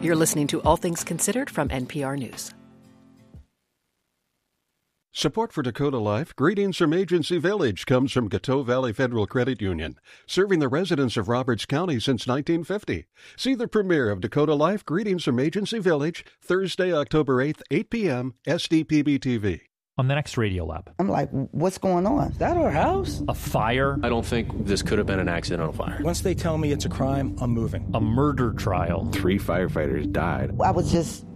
You're listening to All Things Considered from NPR News. Support for Dakota Life, greetings from Agency Village, comes from Gateau Valley Federal Credit Union, serving the residents of Roberts County since 1950. See the premiere of Dakota Life, greetings from Agency Village, Thursday, October 8th, 8 p.m., SDPB-TV. On the next Radio Lab. I'm like, what's going on? Is that our house? A fire. I don't think this could have been an accidental fire. Once they tell me it's a crime, I'm moving. A murder trial. 3 firefighters died. I was just